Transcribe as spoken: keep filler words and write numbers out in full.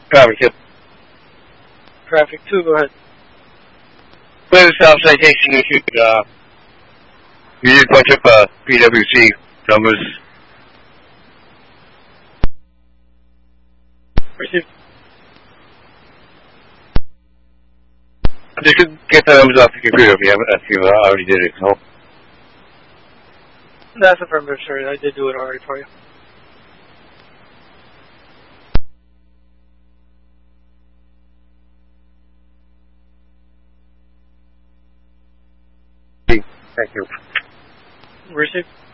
Traffic two. Traffic two, go ahead. Clear the stop citation issued. Uh, you did a bunch of uh, P W C numbers. Received. Just get the numbers off the computer if you haven't, if you uh, already did it. So. That's affirmative, sir. I did do it already for you. Thank you. Received.